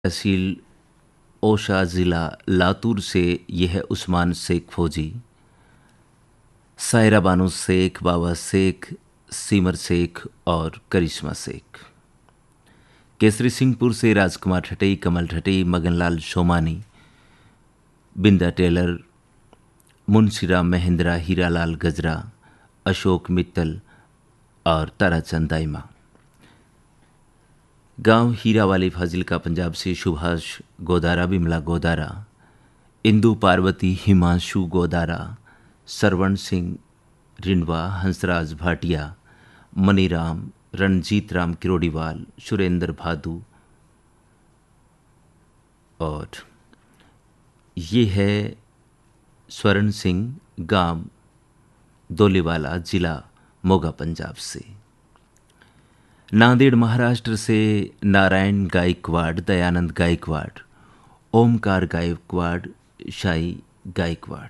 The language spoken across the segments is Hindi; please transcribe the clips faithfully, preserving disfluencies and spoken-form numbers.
तहसील ओशा ज़िला लातूर से ये है उस्मान शेख फौजी, सायरा बानो शेख, बाबा शेख, सीमर शेख और करिश्मा शेख। केसरी सिंहपुर से राजकुमार ठटई, कमल ठटई, मगनलाल सोमानी, बिंदा टेलर, मुंशीराम महेंद्रा, हीरालाल गजरा, अशोक मित्तल और ताराचंद दाइमा। गांव हीरावाली फाजिलका पंजाब से सुभाष गोदारा, बिमला गोदारा, इंदु पार्वती, हिमांशु गोदारा, सरवण सिंह रिंडवा, हंसराज भाटिया, मनीराम, रणजीत राम किरोड़ीवाल, सुरेंद्र भादु और ये है स्वर्ण सिंह, गांव दोलीवाला, जिला मोगा पंजाब से। नांदेड़ महाराष्ट्र से नारायण गायकवाड़, दयानंद गायकवाड़, ओमकार गायकवाड़, शाही गायकवाड़।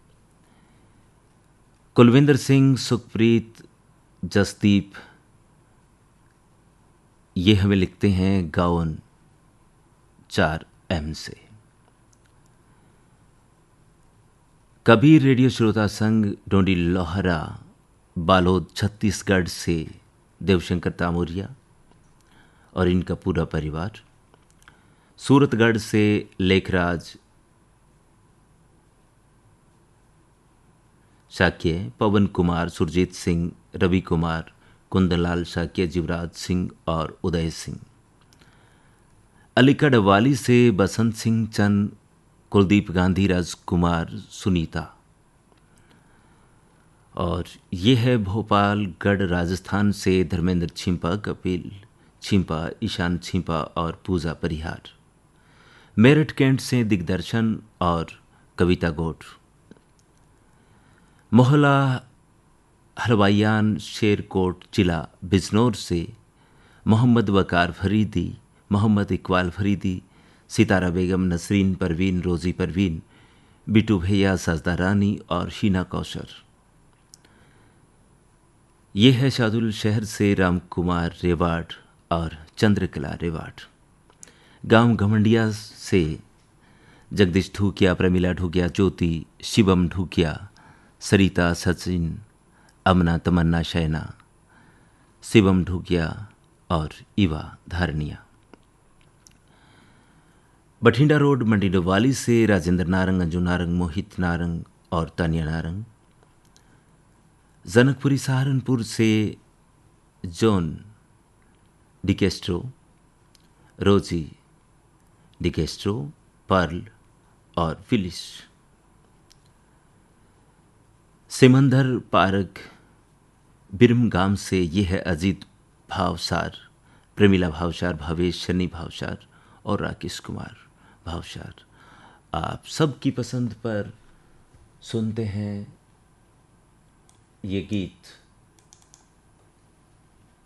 कुलविंदर सिंह, सुखप्रीत, जसदीप ये हमें लिखते हैं गाउन चार एम से। कबीर रेडियो श्रोता संघ डोंडी लोहरा, बालोद, छत्तीसगढ़ से देवशंकर तामोरिया और इनका पूरा परिवार। सूरतगढ़ से लेखराज शाक्य, पवन कुमार, सुरजीत सिंह, रवि कुमार, कुंदनलाल शाक्य, जीवराज सिंह और उदय सिंह। अलीगढ़ वाली से बसंत सिंह चंद, कुलदीप गांधी, राजकुमार, सुनीता। और ये है भोपालगढ़ राजस्थान से धर्मेंद्र छिंपा, कपिल छिंपा, ईशान छिंपा और पूजा परिहार। मेरठ कैंट से दिग्दर्शन और कविता गोट। मोहल्ला हलवाइयान, शेरकोट, जिला बिजनौर से मोहम्मद वकार फरीदी, मोहम्मद इकबाल फरीदी, सितारा बेगम, नसरीन परवीन, रोज़ी परवीन, बिटू भैया, सजदा रानी और शीना कौशर। ये है शादुल शहर से राम कुमार रेवाड़ और चंद्रकला रेवाड़। गांव घमंडिया से जगदीश ढूकिया, प्रमिला ढूकिया, ज्योति, शिवम ढूकिया, सरिता, सचिन, अमना, तमन्ना, शैना, शिवम ढूकिया और इवा धारनिया। बठिंडा रोड मंडीडोवाली से राजेंद्र नारंग, अंजू नारंग, मोहित नारंग और तानिया नारंग। जनकपुरी सहारनपुर से जॉन डिकेस्ट्रो, रोजी डिकेस्ट्रो, पर्ल और फिलिस। सिमंदर पार्क बिरमगाम से ये है अजीत भावसार, प्रेमिला भावसार, भावेश शनि भावसार और राकेश कुमार भावसार। आप सबकी पसंद पर सुनते हैं ये गीत।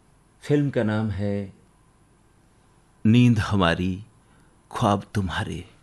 फिल्म का नाम है नींद हमारी ख्वाब तुम्हारे।